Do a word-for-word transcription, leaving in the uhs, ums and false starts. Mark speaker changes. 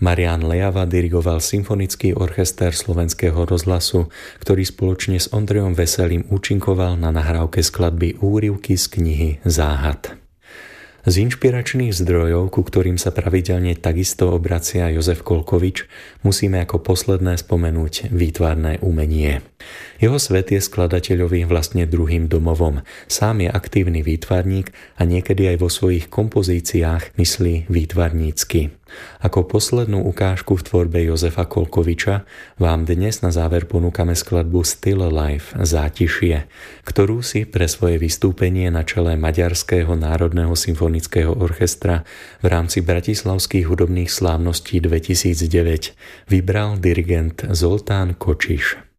Speaker 1: Marián Lejava dirigoval Symfonický orchester Slovenského rozhlasu, ktorý spoločne s Ondrejom Veselým účinkoval na nahrávke skladby Úryvky z knihy Záhad. Z inšpiračných zdrojov, ku ktorým sa pravidelne takisto obracia Jozef Kolkovič, musíme ako posledné spomenúť výtvarné umenie. Jeho svet je skladateľovi vlastne druhým domovom. Sám je aktívny výtvarník a niekedy aj vo svojich kompozíciách myslí výtvarnícky. Ako poslednú ukážku v tvorbe Jozefa Kolkoviča vám dnes na záver ponúkame skladbu Still Alive, Zátišie, ktorú si pre svoje vystúpenie na čele Maďarského národného symfonického orchestra v rámci Bratislavských hudobných slávností dvetisícdeväť vybral dirigent Zoltán Kočiš.